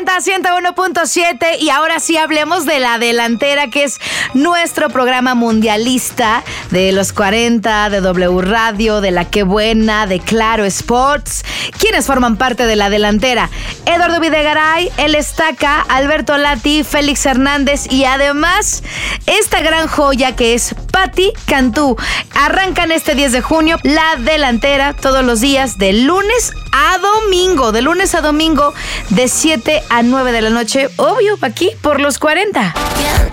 101.7 y ahora sí hablemos de La Delantera, que es nuestro programa mundialista de los 40, de W Radio, de La Qué Buena, de Claro Sports. ¿Quiénes forman parte de La Delantera? Eduardo Videgaray, El Estaca, Alberto Lati, Félix Hernández y además esta gran joya que es Patti Cantú. Arrancan este 10 de junio La Delantera todos los días de lunes a domingo, de 7 a 9 de la noche, obvio, aquí por los 40.